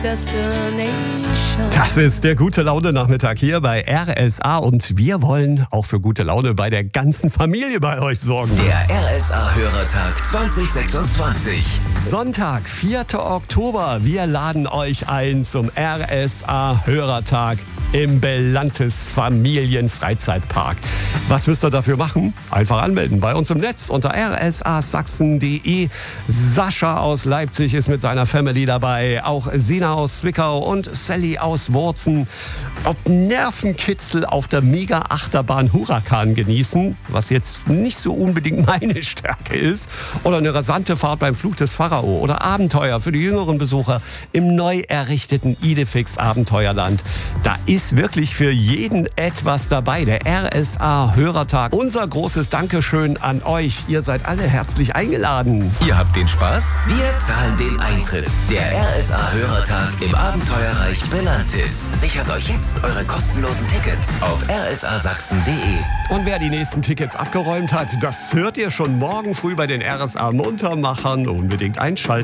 Das ist der Gute-Laune-Nachmittag hier bei RSA und wir wollen auch für gute Laune bei der ganzen Familie bei euch sorgen. Der RSA-Hörertag 2026. Sonntag, 4. Oktober. Wir laden euch ein zum RSA-Hörertag im Belantes Familienfreizeitpark. Was müsst ihr dafür machen? Einfach anmelden bei uns im Netz unter rsasachsen.de. Sascha aus Leipzig ist mit seiner Family dabei, auch Sina aus Zwickau und Sally aus Wurzen. Ob Nervenkitzel auf der Mega-Achterbahn Huracan genießen, was jetzt nicht so unbedingt meine Stärke ist, oder eine rasante Fahrt beim Flug des Pharao oder Abenteuer für die jüngeren Besucher im neu errichteten Idefix Abenteuerland. Da ist wirklich für jeden etwas dabei. Der RSA-Hörertag. Unser großes Dankeschön an euch. Ihr seid alle herzlich eingeladen. Ihr habt den Spaß? Wir zahlen den Eintritt. Der RSA-Hörertag im Abenteuerreich Belantis. Sichert euch jetzt eure kostenlosen Tickets auf rsasachsen.de. Und wer die nächsten Tickets abgeräumt hat, das hört ihr schon morgen früh bei den RSA Muntermachern. Unbedingt einschalten.